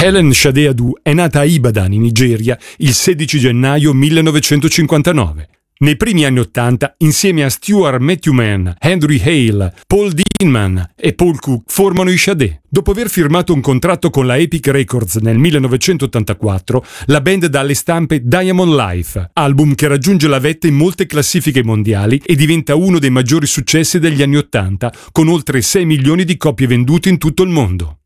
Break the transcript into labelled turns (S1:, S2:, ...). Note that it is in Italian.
S1: Helen Sade Adu è nata a Ibadan, in Nigeria, il 16 gennaio 1959. Nei primi anni '80, insieme a Stuart Matthewman, Henry Hale, Paul Deanman e Paul Cook, formano i Sade. Dopo aver firmato un contratto con la Epic Records nel 1984, la band dà alle stampe Diamond Life, album che raggiunge la vetta in molte classifiche mondiali e diventa uno dei maggiori successi degli anni '80, con oltre 6 milioni di copie vendute in tutto il mondo.